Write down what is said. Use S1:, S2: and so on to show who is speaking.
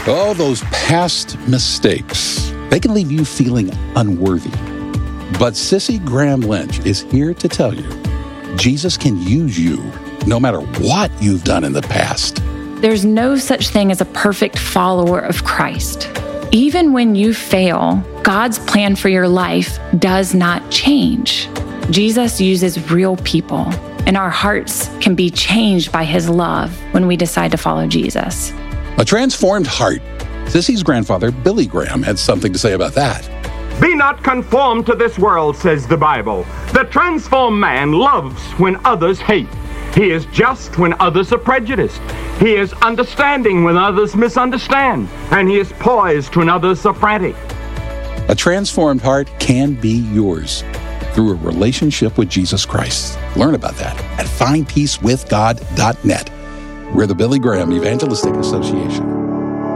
S1: Oh, those past mistakes, they can leave you feeling unworthy. But Sissy Graham Lynch is here to tell you, Jesus can use you no matter what you've done in the past.
S2: There's no such thing as a perfect follower of Christ. Even when you fail, God's plan for your life does not change. Jesus uses real people, and our hearts can be changed by his love when we decide to follow Jesus.
S1: A transformed heart. Sissy's grandfather, Billy Graham, had something to say about that.
S3: Be not conformed to this world, says the Bible. The transformed man loves when others hate. He is just when others are prejudiced. He is understanding when others misunderstand. And he is poised when others are frantic.
S1: A transformed heart can be yours through a relationship with Jesus Christ. Learn about that at findpeacewithgod.net. We're the Billy Graham Evangelistic Association.